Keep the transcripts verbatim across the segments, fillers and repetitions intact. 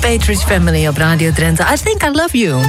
Patriots Family op Radio Drenthe. I think I love you.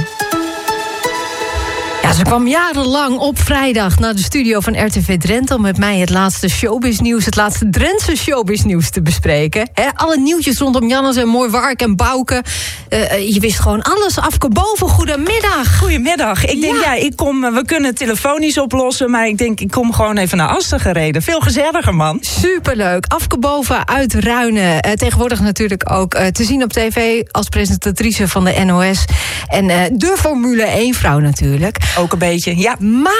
Ja, ze kwam jarenlang op vrijdag naar de studio van R T V Drenthe... om met mij het laatste showbiznieuws, het laatste Drentse showbiznieuws te bespreken. He, alle nieuwtjes rondom Jannes en Mooi Wark en Bouke. Uh, je wist gewoon alles. Afke Boven, goedemiddag. Goedemiddag. Ik denk, ja, ja ik kom, we kunnen het telefonisch oplossen... maar ik denk, ik kom gewoon even naar Assen gereden. Veel gezelliger, man. Superleuk. Afke Boven uit Ruinen. Uh, tegenwoordig natuurlijk ook uh, te zien op tv... als presentatrice van de N O S. En uh, de Formule één-vrouw natuurlijk. Ook een beetje, ja.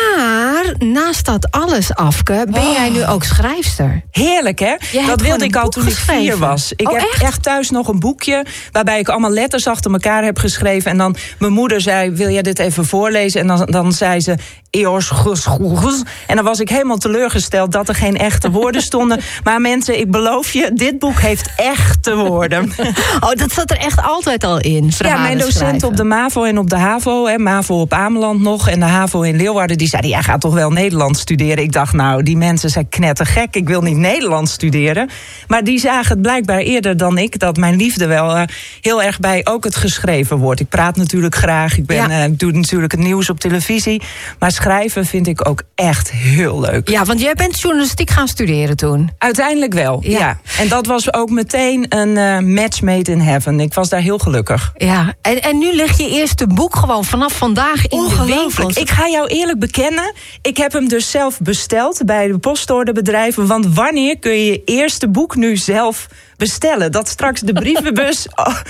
Maar naast dat alles, Afke, ben oh. jij nu ook schrijfster. Heerlijk, hè? Jij dat wilde ik al toen geschreven. ik vier was. Ik oh, heb echt? echt thuis nog een boekje... waarbij ik allemaal letters achter elkaar heb geschreven. En dan mijn moeder zei, wil jij dit even voorlezen? En dan, dan zei ze... Eos, gus, gus. En dan was ik helemaal teleurgesteld dat er geen echte woorden stonden. Maar mensen, ik beloof je, dit boek heeft echte woorden. Oh, dat zat er echt altijd al in. Ja, mijn docent schrijven. op de MAVO en op de HAVO, hè, MAVO op Ameland nog en de HAVO in Leeuwarden, die zeiden, jij gaat toch wel Nederlands studeren? Ik dacht, nou, die mensen zijn knettergek, ik wil niet Nederlands studeren. Maar die zagen het blijkbaar eerder dan ik, dat mijn liefde wel uh, heel erg bij ook het geschreven wordt. Ik praat natuurlijk graag, ik ben, ja. uh, doe natuurlijk het nieuws op televisie, maar schrijven vind ik ook echt heel leuk. Ja, want jij bent journalistiek gaan studeren toen. Uiteindelijk wel, ja. ja. En dat was ook meteen een uh, match made in heaven. Ik was daar heel gelukkig. Ja, en, en nu ligt je eerste boek gewoon vanaf vandaag in de winkels. Ik ga jou eerlijk bekennen, ik heb hem dus zelf besteld bij de postorderbedrijven. Want wanneer kun je je eerste boek nu zelf bestellen? Dat straks de brievenbus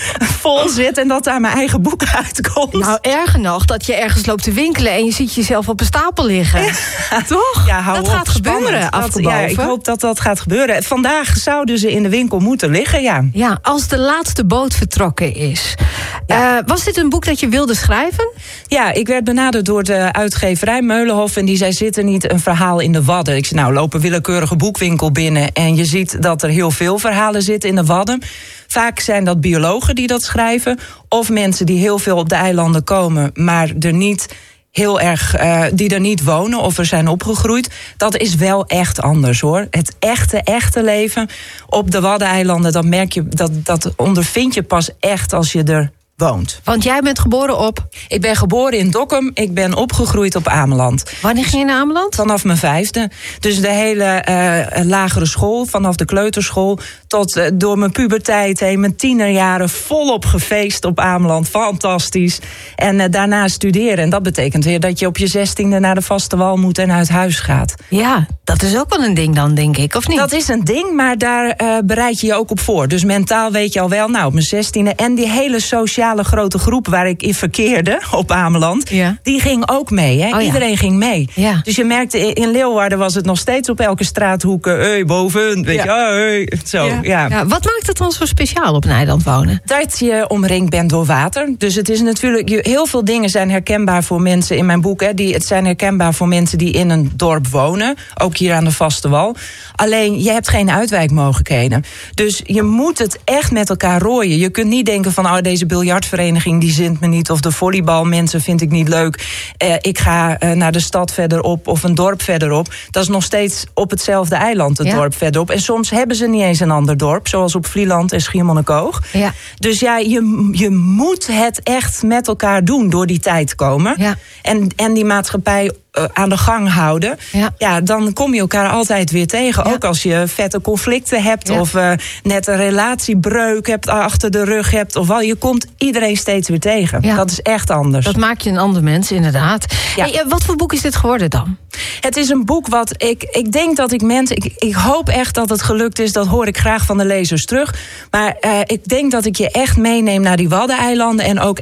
vol zit en dat daar mijn eigen boek uitkomt. Nou, erger nog, dat je ergens loopt te winkelen en je ziet jezelf op een stapel liggen. Ja. Toch? Ja, hou dat op, gaat gebeuren, dat, ja, ik hoop dat dat gaat gebeuren. Vandaag zouden ze in de winkel moeten liggen, ja. Ja, als de laatste boot vertrokken is. Ja. Uh, was dit een boek dat je wilde schrijven? Ja, ik werd benaderd door de uitgeverij Meulenhof en die zei, zit er niet een verhaal in de Wadden? Ik zei, nou, loop een willekeurige boekwinkel binnen en je ziet dat er heel veel verhalen zitten in de Wadden. Vaak zijn dat biologen die dat schrijven, of mensen die heel veel op de eilanden komen, maar er niet heel erg, uh, die er niet wonen of er zijn opgegroeid. Dat is wel echt anders, hoor. Het echte, echte leven op de Waddeneilanden, dat merk je, dat, dat ondervind je pas echt als je er woont. Want jij bent geboren op? Ik ben geboren in Dokkum, ik ben opgegroeid op Ameland. Wanneer ging je naar Ameland? Vanaf mijn vijfde. Dus de hele uh, lagere school, vanaf de kleuterschool tot uh, door mijn puberteit heen, mijn tienerjaren, volop gefeest op Ameland. Fantastisch. En uh, daarna studeren. En dat betekent weer dat je op je zestiende naar de vaste wal moet en uit huis gaat. Ja, dat is ook wel een ding dan, denk ik, of niet? Dat is een ding, maar daar uh, bereid je je ook op voor. Dus mentaal weet je al wel, nou, op mijn zestiende en die hele sociale grote groep waar ik in verkeerde op Ameland, ja. die ging ook mee. Hè? Oh, Iedereen ja. ging mee. Ja. Dus je merkte, in Leeuwarden was het nog steeds op elke straathoek, hey, boven, weet ja. je, hey, zo. Ja. Ja. Ja. Wat maakt het dan zo speciaal op een eiland wonen? Dat je omringd bent door water. Dus het is natuurlijk, heel veel dingen zijn herkenbaar voor mensen in mijn boek. Hè, die, het zijn herkenbaar voor mensen die in een dorp wonen, ook hier aan de vaste wal. Alleen, je hebt geen uitwijkmogelijkheden. Dus je moet het echt met elkaar rooien. Je kunt niet denken van, oh, deze biljartvereniging die zint me niet, of de volleybalmensen vind ik niet leuk. Eh, ik ga uh, naar de stad verderop of een dorp verderop. Dat is nog steeds op hetzelfde eiland, het ja. dorp verderop. En soms hebben ze niet eens een ander dorp, zoals op Vlieland en Schiermonnikoog. Ja. Dus ja, je, je moet het echt met elkaar doen door die tijd te komen. Ja. En, en die maatschappij Uh, aan de gang houden, ja. ja, dan kom je elkaar altijd weer tegen. Ja. Ook als je vette conflicten hebt, ja. of uh, net een relatiebreuk hebt, achter de rug hebt, of wel, je komt iedereen steeds weer tegen. Ja. Dat is echt anders. Dat maakt je een ander mens, inderdaad. Ja. Hey, wat voor boek is dit geworden dan? Het is een boek wat ik, ik denk dat ik mensen, ik, ik hoop echt dat het gelukt is, dat hoor ik graag van de lezers terug. Maar uh, ik denk dat ik je echt meeneem naar die Waddeneilanden en ook